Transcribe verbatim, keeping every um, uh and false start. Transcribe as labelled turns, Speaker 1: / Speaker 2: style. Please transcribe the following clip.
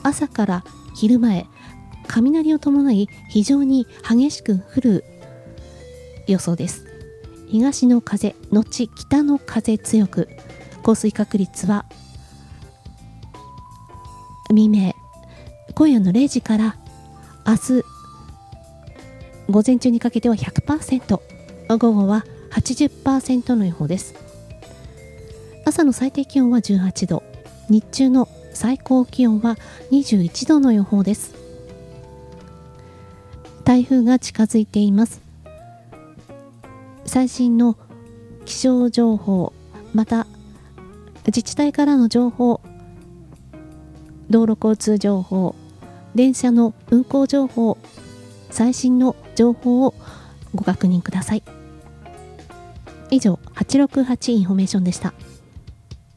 Speaker 1: 朝から昼前、雷を伴い非常に激しく降る予想です。東の風のち北の風強く、降水確率は未明、今夜のれいじから明日午前中にかけては ひゃくパーセント、午後は はちじゅっパーセント の予報です。朝の最低気温はじゅうはちど、日中の最高気温はにじゅういちどの予報です。台風が近づいています。最新の気象情報、また自治体からの情報、道路交通情報、電車の運行情報、最新の情報をご確認ください。以上、はちろくはちインフォメーションでした。